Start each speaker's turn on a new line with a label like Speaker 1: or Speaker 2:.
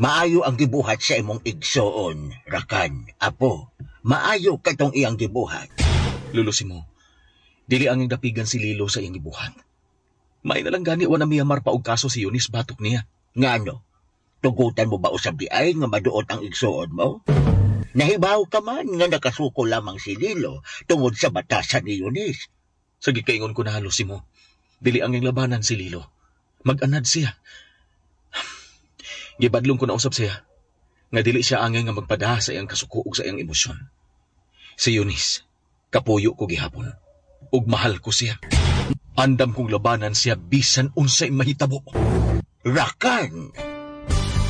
Speaker 1: Maayo ang gibuhat sa imong igsoon, Rakan. Apo, maayo katong iyang gibuhat.
Speaker 2: Lulusimo, dili ang dapigan si Lilo sa iyang gibuhat. May nalang gani wa na miyamar pa og kaso si Eunice batok niya.
Speaker 1: Ngano? Tugutan mo ba usab di ay nga maduot ang igsoon mo? Nahibaw ka man nga nakasuko lamang si Lilo tungod sa batasan ni Eunice.
Speaker 2: Sa gikaingon ko na Lulusimo, dili ang iyang labanan si Lilo. Mag-anad siya. Gibadlong ko na usab siya nga dili siya angay nga magpadaha sa iyang kasuko ug sa iyang emosyon. Si Eunice, kapuyo ko gihapon ug mahal ko siya. Andam kong labanan siya bisan unsay mahitabo.
Speaker 1: Rakan!